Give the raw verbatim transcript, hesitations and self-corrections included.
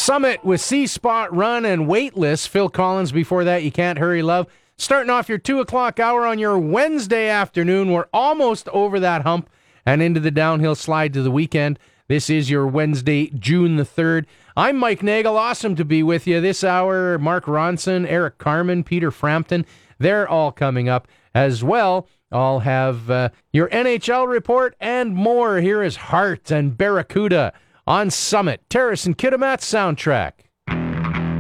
Summit with C-Spot Run and Weightless. Phil Collins before that, You Can't Hurry Love. Starting off your two o'clock hour on your Wednesday afternoon. We're almost over that hump and into the downhill slide to the weekend. This is your Wednesday, June the third. I'm Mike Nagel. Awesome to be with you this hour. Mark Ronson, Eric Carmen, Peter Frampton, they're all coming up as well. I'll have uh, your N H L report and more. Here is Hart and Barracuda on Summit. Terrace and Kitimat soundtrack.